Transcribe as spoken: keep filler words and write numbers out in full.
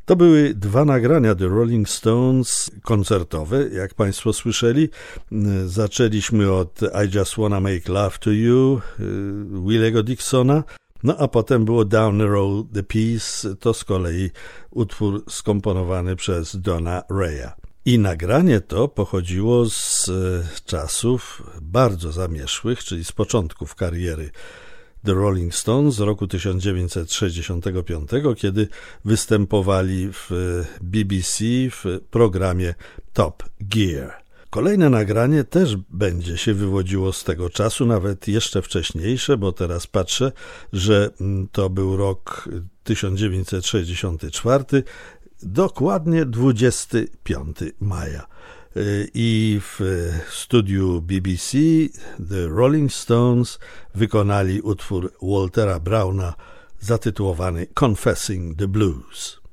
To były dwa nagrania The Rolling Stones koncertowe, jak Państwo słyszeli. Zaczęliśmy od I Just Wanna Make Love to You Willego Dixona, no a potem było Down the Road the Peace, to z kolei utwór skomponowany przez Donna Raya. I nagranie to pochodziło z czasów bardzo zamierzchłych, czyli z początków kariery The Rolling Stones z roku tysiąc dziewięćset sześćdziesiątego piątego, kiedy występowali w B B C w programie Top Gear. Kolejne nagranie też będzie się wywodziło z tego czasu, nawet jeszcze wcześniejsze, bo teraz patrzę, że to był rok tysiąc dziewięćset sześćdziesiąty czwarty, dokładnie dwudziestego piątego maja. I w studiu B B C The Rolling Stones wykonali utwór Waltera Browna zatytułowany Confessing the Blues.